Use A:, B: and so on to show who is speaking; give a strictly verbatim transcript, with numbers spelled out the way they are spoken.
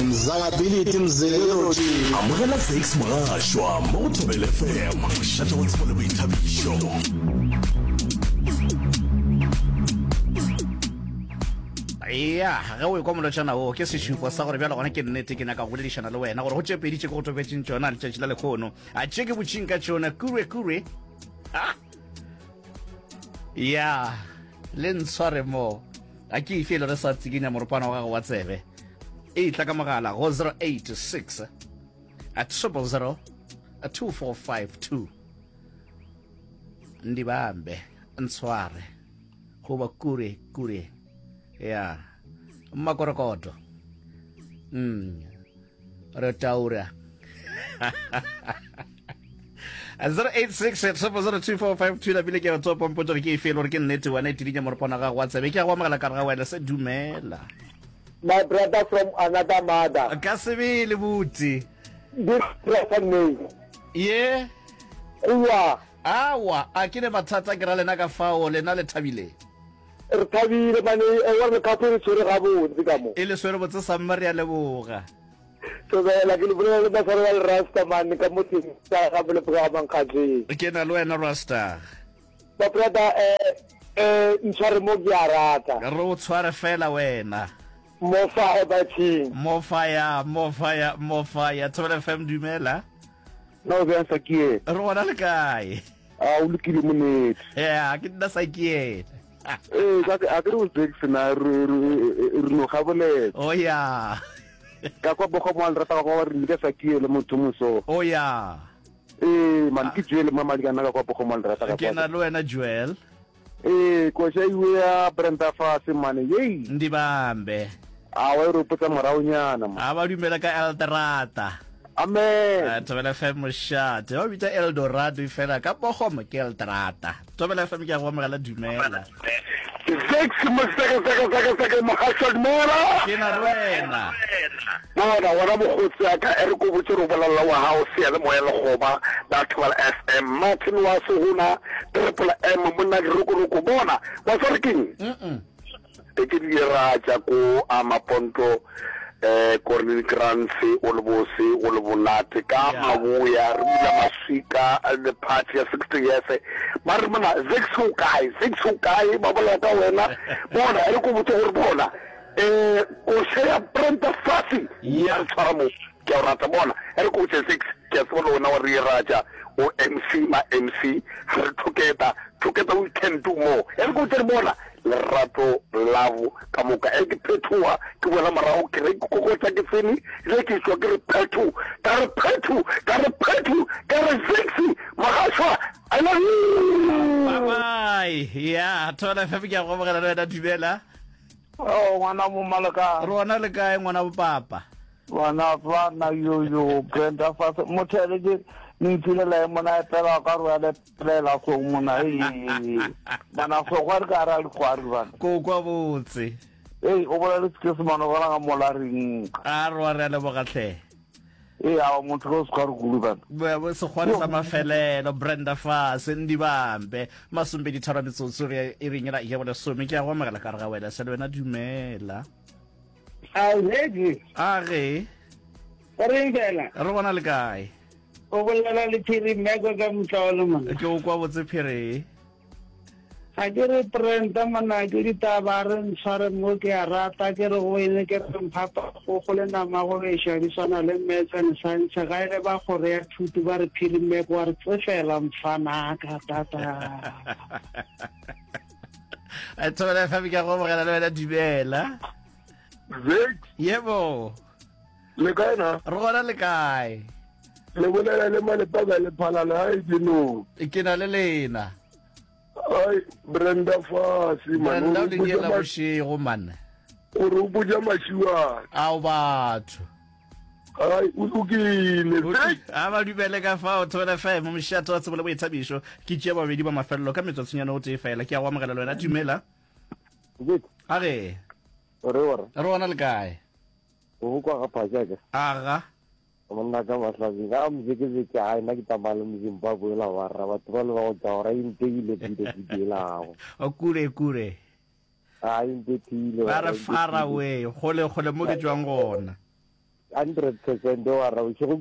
A: Mzagability mzekelo thi.
B: Amukela six Mashwa Motorway F M. Shata watsibona boithabisho.
C: Yeah, ga o kwa molotšana o ke sešupo sa gore bjalo gona ke nnete ke naka go boledišana le wena gore go tšepeditše ko go tobetseng tšona le tšatši la lekgono a tše ke botšing ka tšona kure kure ya le ntshware mo a ke ifele re sa tsikenya moropana wa gago wa tsebe e tla ka mogala go zero eight six a triple zero a two four five two ndi bambe ntshware go ba kure kure ya makorokoto mm re taura zero eight six triple zero two four five two la bile ke a tsopa mpotso ke ifelo re ke nnete wa ne tidinya morpona ga wa tsebe ke a go amagala ka ga wena se dumela
D: my brother from another mother
C: ka sebe le buti
D: this person name
C: ye
D: uwa
C: awa a ke ne mathata ke ra lena ka fao lena le thabile
D: re thabile mane e wa ka tsere tsere ga botse ka mo
C: e le swere botse sa mmaria le boga
D: so ba la ke le bona le ba sa le rasta man ka mo tsa ga bole ga bang khatse
C: ke na le wena rasta
D: ba brother eh eh ntshware mo ya rata
C: re o tshware fela wena
D: mo fa e ba tshing
C: mo fire mo fire mo fire Tsola F M dumela
D: no ba sa kie
C: re wona le kae
D: a o lekile monete
C: yeah ke nna sa kie
D: eh ka a ke re o tse na re no ga bole
C: oh ya
D: ka kwa bogo mo rata go re nke sa kie le motho moso
C: oh ya
D: eh man ke jele mama di kana ka kwa bogo mo rata ka
C: ke na le wena Joel
D: eh ko se iwe ya Brenda Fase mane yei
C: ndi bambe
D: a wa re putsa morao nyana ma
C: a ba dumela ka Eldorado
D: amen
C: Tsola F M shot o bitsa Eldorado fela ka bogoma ke Eldorado Tsola F M ke a go amogela dumela
D: six mosaka saka saka saka mahashad mora
C: ke na wena
D: bona wona bogotsi aka e re go botse ro bolalla wa hao se le moya le goba da Tsola F M Martin wa sehuna triple M monna ke ro go bona wa sorking
C: mm
D: e ke dira tsa ko amaponto eh Cornel Grancy o le bose o le bonate ka mabuya re bula masika the party ya sixty years mara mana six guys six guys ba bola ka wena bona e go botse gore bona eh o share Brenda Fase ya tsamo ke rata bona e go botse six ke se bona wa re raja o M C ma M C re toketa toketa we can do more e go botse bona lerato lavo ka moka e ke phethua ke bona marao ke re go go tsa ke fini le ke tswa ke re phethu ka re phethu ka re phethu ka re sexy magashwa I love you
C: bye bye ya Tsola F M ke a go mogela le wena dumela
D: oh ngwana mo malaka
C: rona le kae ngwana bo papa
D: wana fana yo yo Brenda Fase mothele ke ntsile la mona tela ka ro ya tlela go mona e bana go gwa ka ra le kwari bana
C: ko kwa botse
D: eh o bola le tse se mano bona ga molaring
C: a ro re le bogatlhe
D: eh a motho go se ka re gulu bana
C: bo se gwana sa mafelelo Brenda Fase ndi bambe masumbe di thara metsotso re e ringela ya bona some ke a go magala ka re ga wena se le wena dumela
D: a ready
C: a re
D: re ngela
C: re bona le kae
D: o bolela le phiri mmeko ka motlolo man
C: ke o kwa botse phiri
D: a ke re Brenda mana ke di tabare ntshware mo ke a rata ke re go ene ke re mpapa go go le nama go e sha di sana le metsen santsha ga ile ba go re thutu ba re phiri mmeko wa re tsefela mfana ka tata
C: a Tsola F M ke a go mogela le wena dumela
D: Vic
C: yebo
D: le kae na
C: re gona le kae
D: le bolela le mane paga le phala la e dino
C: ke na le lena
D: ai Brenda Fase man
C: Brenda le di la boshego man
D: o re buja mashiwa
C: a o batho
D: ai o ukile
C: a ba dumele ka fa o Tsola F M mo mshato wa tsebole boithabisho ke tšea babedi ba mafello ka metsotsonyana o tse fela ke a go amogela le wena dumela
D: Vic
C: a re
D: re ora
C: re bona le kae
D: o kwa ga phaja
C: aga
D: monna ka mahlabi ga mzeke zeke a ina ke tamala mo Zimbabwe la warra batho ba le ba go tsara integile dilo di lago
C: o kure kure
D: a integile
C: ba re far away gole gole mo ke tswang gona
E: hundred percent o ara o